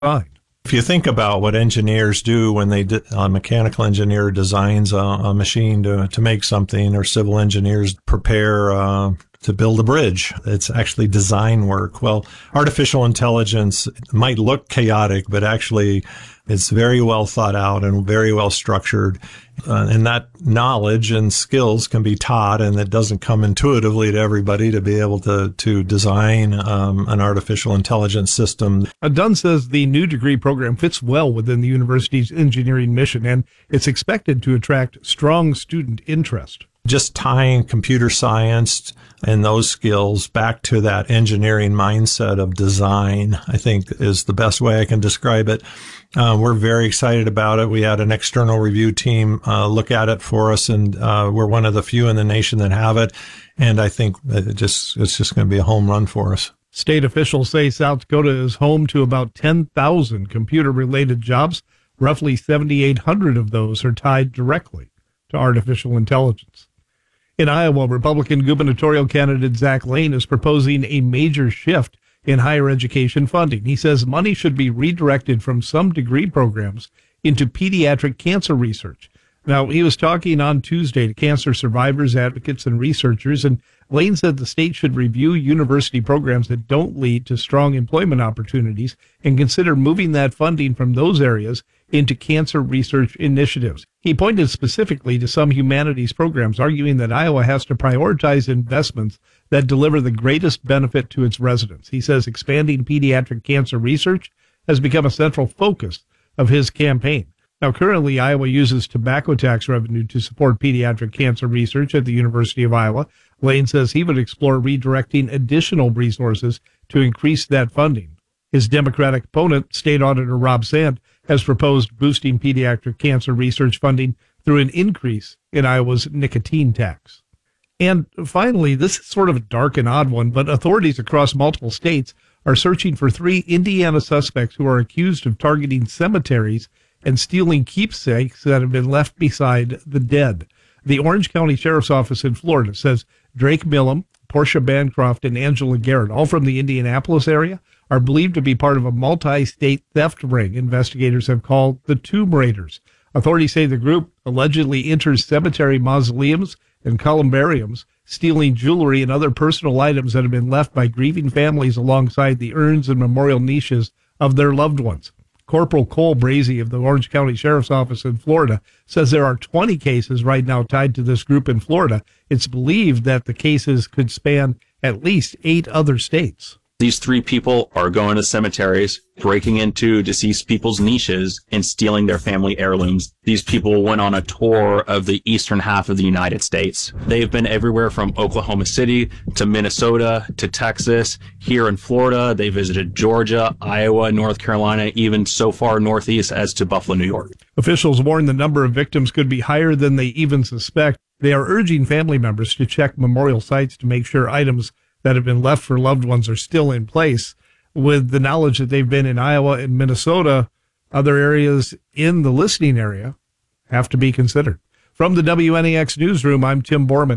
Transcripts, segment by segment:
design. If you think about what engineers do when a mechanical engineer designs a machine to make something, or civil engineers prepare to build a bridge, it's actually design work. Well, artificial intelligence might look chaotic, but actually it's very well thought out and very well structured. And that knowledge and skills can be taught, and it doesn't come intuitively to everybody to be able to design an artificial intelligence system. Dunn says the new degree program fits well within the university's engineering mission, and it's expected to attract strong student interest. Just tying computer science and those skills back to that engineering mindset of design, I think, is the best way I can describe it. We're very excited about it. We had an external review team look at it for us, and we're one of the few in the nation that have it. And I think it's just going to be a home run for us. State officials say South Dakota is home to about 10,000 computer-related jobs. Roughly 7,800 of those are tied directly to artificial intelligence. In Iowa, Republican gubernatorial candidate Zach Lane is proposing a major shift in higher education funding. He says money should be redirected from some degree programs into pediatric cancer research. Now, he was talking on Tuesday to cancer survivors, advocates, and researchers, and Lane said the state should review university programs that don't lead to strong employment opportunities and consider moving that funding from those areas into cancer research initiatives. He pointed specifically to some humanities programs, arguing that Iowa has to prioritize investments that deliver the greatest benefit to its residents. He says expanding pediatric cancer research has become a central focus of his campaign. Now, currently, Iowa uses tobacco tax revenue to support pediatric cancer research at the University of Iowa. Lane says he would explore redirecting additional resources to increase that funding. His Democratic opponent, State Auditor Rob Sand, has proposed boosting pediatric cancer research funding through an increase in Iowa's nicotine tax. And finally, this is sort of a dark and odd one, but authorities across multiple states are searching for 3 Indiana suspects who are accused of targeting cemeteries and stealing keepsakes that have been left beside the dead. The Orange County Sheriff's Office in Florida says Drake Millam, Portia Bancroft, and Angela Garrett, all from the Indianapolis area, are believed to be part of a multi-state theft ring investigators have called the Tomb Raiders. Authorities say the group allegedly enters cemetery mausoleums and columbariums, stealing jewelry and other personal items that have been left by grieving families alongside the urns and memorial niches of their loved ones. Corporal Cole Brazy of the Orange County Sheriff's Office in Florida says there are 20 cases right now tied to this group in Florida. It's believed that the cases could span at least 8 other states. These 3 people are going to cemeteries, breaking into deceased people's niches, and stealing their family heirlooms. These people went on a tour of the eastern half of the United States. They've been everywhere from Oklahoma City to Minnesota to Texas. Here in Florida, they visited Georgia, Iowa, North Carolina, even so far northeast as to Buffalo, New York. Officials warn the number of victims could be higher than they even suspect. They are urging family members to check memorial sites to make sure items that have been left for loved ones are still in place. With the knowledge that they've been in Iowa and Minnesota, other areas in the listening area have to be considered. From the WNEX Newsroom, I'm Tim Borman.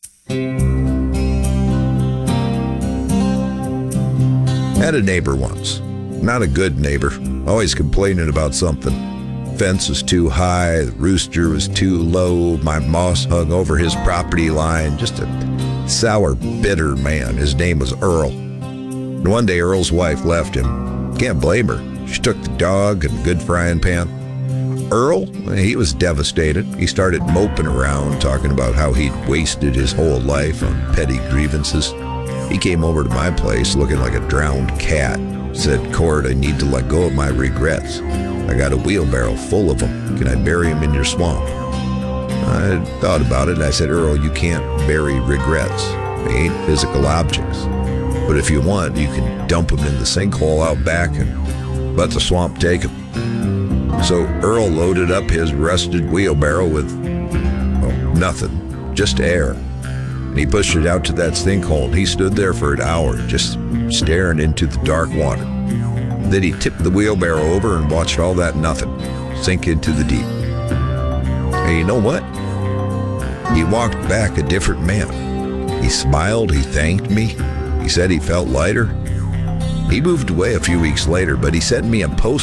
Had a neighbor once. Not a good neighbor. Always complaining about something. Fence was too high, the rooster was too low, my moss hung over his property line. Just a sour, bitter man. His name was Earl. And one day Earl's wife left him. Can't blame her. She took the dog and a good frying pan. Earl, he was devastated. He started moping around, talking about how he'd wasted his whole life on petty grievances. He came over to my place looking like a drowned cat. Said, "Cord, I need to let go of my regrets. I got a wheelbarrow full of them. Can I bury them in your swamp?" I thought about it. I said, "Earl, you can't bury regrets. They ain't physical objects. But if you want, you can dump them in the sinkhole out back and let the swamp take them." So Earl loaded up his rusted wheelbarrow with, nothing, just air. And he pushed it out to that sinkhole, and he stood there for an hour just staring into the dark water. Then he tipped the wheelbarrow over and watched all that nothing sink into the deep. And you know what? He walked back a different man. He smiled, he thanked me, he said he felt lighter. He moved away a few weeks later, but he sent me a